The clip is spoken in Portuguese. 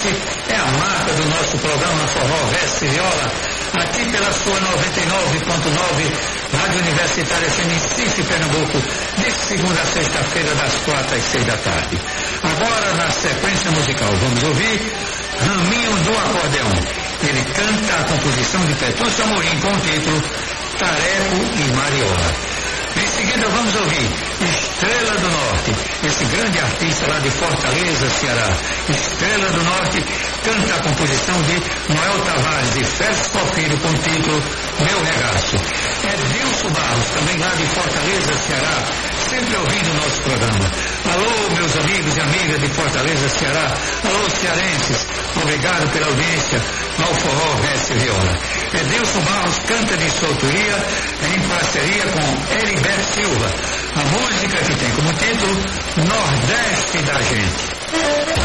Nordeste é a marca do nosso programa Forró Verso e Viola, aqui pela sua 99.9 Rádio Universitária FM Recife, Pernambuco, de segunda a sexta-feira, das 4 às 6 da tarde. Agora, na sequência musical, vamos ouvir Raminho do Acordeão. Ele canta a composição de Petrúcio Amorim com o título Tareco e Mariola. Em seguida vamos ouvir Estrela do Norte, esse grande artista lá de Fortaleza, Ceará. Estrela do Norte canta a composição de Noel Tavares e Félix Porfírio com o título Meu Regaço. É Dilson Barros, também lá de Fortaleza, Ceará, sempre ouvindo o nosso programa. Alô, meus amigos e amigas de Fortaleza, Ceará. Alô, cearenses, obrigado pela audiência ao Forró Verso e Viola. Edilson Barros canta de sua autoria em parceria com Heriberto Silva. A música que tem como título Nordeste da Gente.